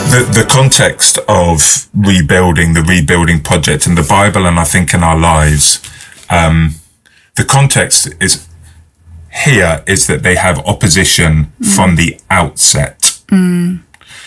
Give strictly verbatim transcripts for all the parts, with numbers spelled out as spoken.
The, the context of rebuilding, the rebuilding project in the Bible, and I think in our lives, um, the context is here is that they have opposition mm. from the outset. Mm.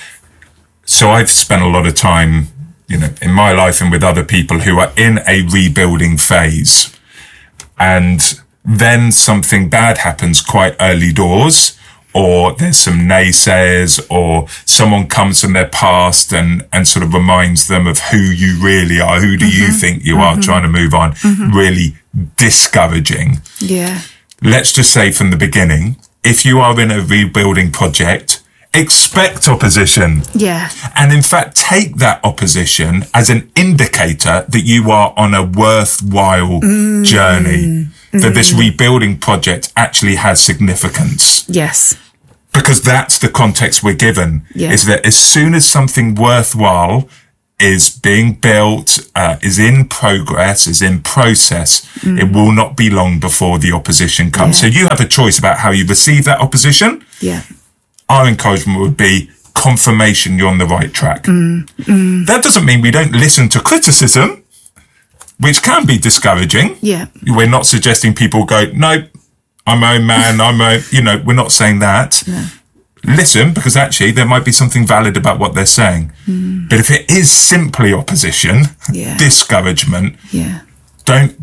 So I've spent a lot of time, you know, in my life and with other people who are in a rebuilding phase, and then something bad happens quite early doors, or there's some naysayers, or someone comes from their past and, and sort of reminds them of who you really are. Who do mm-hmm. you think you mm-hmm. are, trying to move on? Mm-hmm. Really discouraging. Yeah. Let's just say from the beginning, if you are in a rebuilding project, expect opposition. Yeah. And in fact, take that opposition as an indicator that you are on a worthwhile mm. journey. That this rebuilding project actually has significance. Yes. Because that's the context we're given, yeah. is that as soon as something worthwhile is being built, uh, is in progress, is in process, mm. it will not be long before the opposition comes. Yeah. So you have a choice about how you receive that opposition. Yeah. Our encouragement would be confirmation you're on the right track. Mm. Mm. That doesn't mean we don't listen to criticism, which can be discouraging. Yeah. We're not suggesting people go, no, I'm my own man, I'm a, you know, we're not saying that. No. Listen, because actually there might be something valid about what they're saying. Mm. But if it is simply opposition, yeah. discouragement, yeah. don't,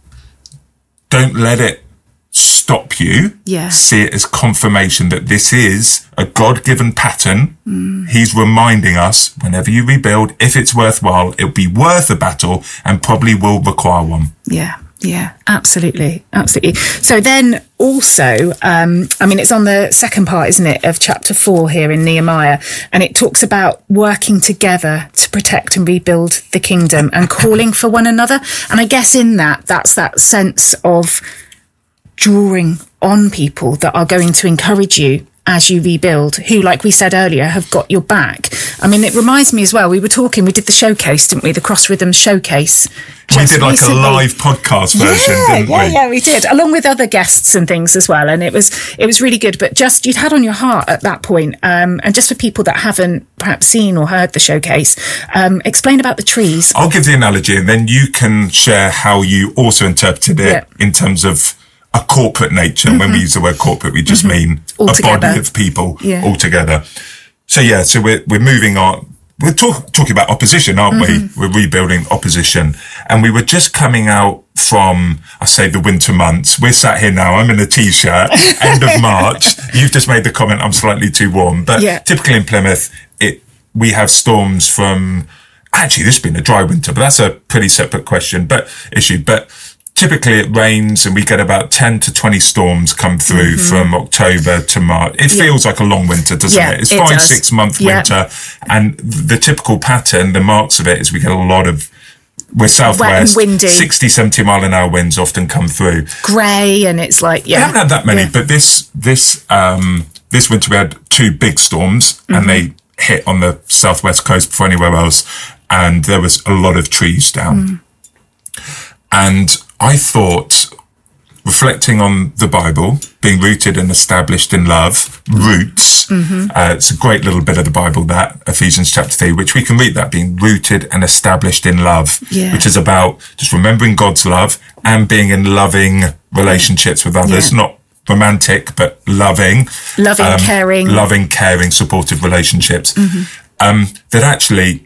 don't let it stop you. Yeah. See it as confirmation that this is a God-given pattern. Mm. He's reminding us whenever you rebuild, if it's worthwhile, it'll be worth a battle and probably will require one. Yeah. Yeah, absolutely. Absolutely. So then also, um, I mean, it's on the second part, isn't it, of chapter four here in Nehemiah, and it talks about working together to protect and rebuild the kingdom and calling for one another. And I guess in that, that's that sense of drawing on people that are going to encourage you as you rebuild, who, like we said earlier, have got your back. I mean, it reminds me as well, we were talking, we did the showcase, didn't we? The Cross Rhythms showcase. We did like recently. a live podcast version, yeah, didn't yeah, we? Yeah, we did, along with other guests and things as well. And it was it was really good. But just, you'd had on your heart at that point, um, and just for people that haven't perhaps seen or heard the showcase, um, explain about the trees. I'll give the analogy and then you can share how you also interpreted it yeah. in terms of a corporate nature. Mm-hmm. When we use the word corporate, we just mm-hmm. mean all a together. Body of people yeah. all together. So yeah, so we're we're moving on. We're talk, talking about opposition, aren't mm-hmm. we? We're rebuilding opposition. And we were just coming out from, I say, the winter months. We're sat here now. I'm in a T-shirt, end of March. You've just made the comment, I'm slightly too warm. But yeah. typically in Plymouth, it we have storms from, actually, this has been a dry winter, but that's a pretty separate question, but issue. But typically it rains and we get about ten to twenty storms come through mm-hmm. from October to March. It yeah. feels like a long winter, doesn't yeah, it? It's it five, does. six month yeah. winter. And the typical pattern, the marks of it is we get a lot of, we're southwest, wet and windy. sixty, seventy mile an hour winds often come through. Grey, and it's like, yeah. We haven't had that many, yeah. but this, this, um, this winter we had two big storms mm-hmm. and they hit on the southwest coast before anywhere else. And there was a lot of trees down. Mm. And I thought, reflecting on the Bible, being rooted and established in love, roots, mm-hmm. uh, it's a great little bit of the Bible, that, Ephesians chapter three, which we can read that, being rooted and established in love, yeah. which is about just remembering God's love and being in loving relationships with others, yeah. not romantic, but loving. Loving, um, caring. Loving, caring, supportive relationships. Mm-hmm. Um, that actually,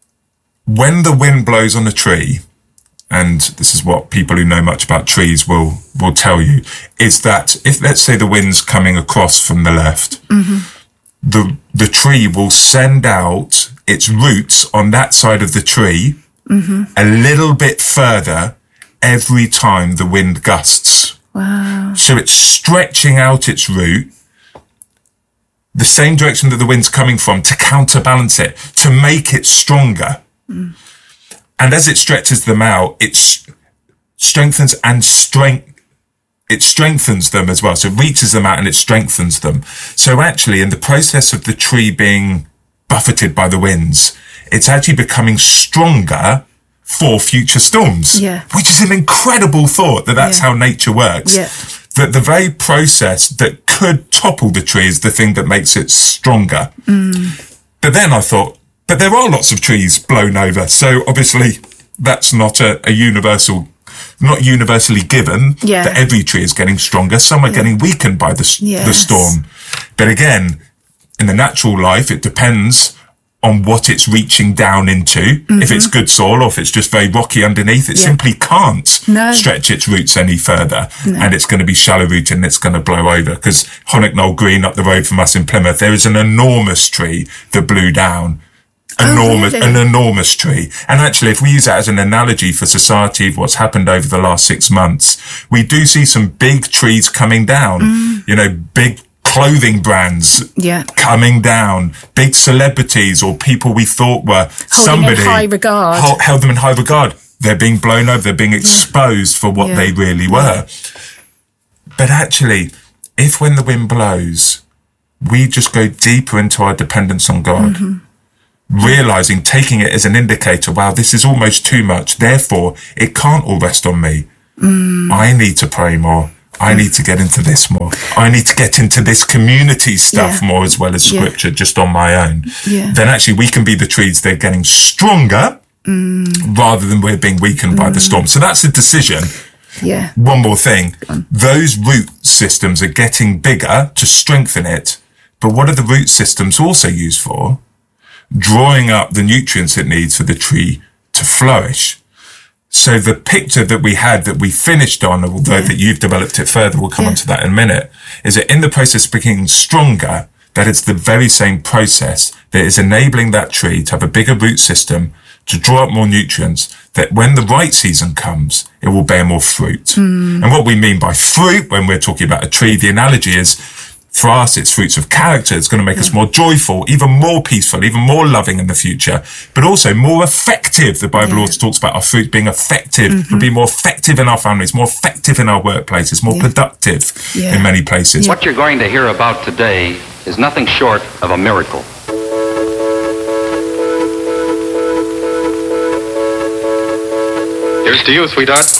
when the wind blows on a tree, and this is what people who know much about trees will, will tell you, is that if, let's say, the wind's coming across from the left, mm-hmm. the, the tree will send out its roots on that side of the tree mm-hmm. a little bit further every time the wind gusts. Wow. So it's stretching out its root the same direction that the wind's coming from to counterbalance it, to make it stronger. Mm. And as it stretches them out, it strengthens and strength, it strengthens them as well. So it reaches them out and it strengthens them. So actually, in the process of the tree being buffeted by the winds, it's actually becoming stronger for future storms, yeah. which is an incredible thought that that's yeah. how nature works. Yeah. That the very process that could topple the tree is the thing that makes it stronger. Mm. But then I thought, But there are lots of trees blown over. So obviously that's not a, a universal, not universally given yeah. that every tree is getting stronger. Some are yeah. getting weakened by the, yes. the storm. But again, in the natural life, it depends on what it's reaching down into. Mm-hmm. If it's good soil or if it's just very rocky underneath, it yeah. simply can't no. stretch its roots any further. No. And it's going to be shallow rooted and it's going to blow over. Because Honock Green up the road from us in Plymouth, there is an enormous tree that blew down. Enormous, oh, really? An enormous tree. And actually, if we use that as an analogy for society of what's happened over the last six months, we do see some big trees coming down, mm. you know, big clothing brands yeah. coming down, big celebrities or people we thought were Holding somebody in high regard. Hold, held them in high regard. They're being blown over. They're being exposed yeah. for what yeah. they really were. But actually, if when the wind blows, we just go deeper into our dependence on God, mm-hmm. realizing, taking it as an indicator, wow, this is almost too much. Therefore, it can't all rest on me. Mm. I need to pray more. I need to get into this more. I need to get into this community stuff yeah. more as well as scripture yeah. just on my own. Yeah. Then actually we can be the trees that are getting stronger mm. rather than we're being weakened mm. by the storm. So that's a decision. Yeah. One more thing. Those root systems are getting bigger to strengthen it. But what are the root systems also used for? Drawing up the nutrients it needs for the tree to flourish. So the picture that we had that we finished on, although yeah. that you've developed it further, we'll come yeah. on to that in a minute, is that in the process of becoming stronger, that it's the very same process that is enabling that tree to have a bigger root system, to draw up more nutrients, that when the right season comes, it will bear more fruit. Mm. And what we mean by fruit, when we're talking about a tree, the analogy is, for us, it's fruits of character. It's going to make yeah. us more joyful, even more peaceful, even more loving in the future, but also more effective. The Bible yeah. also talks about our fruit being effective. Mm-hmm. We'll be more effective in our families, more effective in our workplaces, more yeah. productive yeah. in many places. What you're going to hear about today is nothing short of a miracle. Here's to you, sweetheart.